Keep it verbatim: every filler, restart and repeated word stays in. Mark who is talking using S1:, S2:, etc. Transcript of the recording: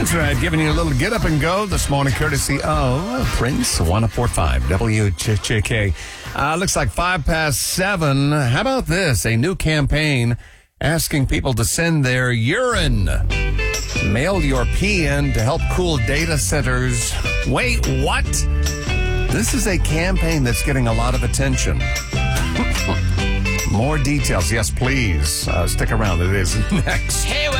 S1: That's right. Giving you a little get up and go this morning, courtesy of Prince one oh four point five W J K. Uh, looks like five past seven. How about this? A new campaign asking people to send their urine. Mail your pee in to help cool data centers. Wait, what? This is a campaign that's getting a lot of attention. More details, yes, please. Uh, stick around. It is next.
S2: Hey,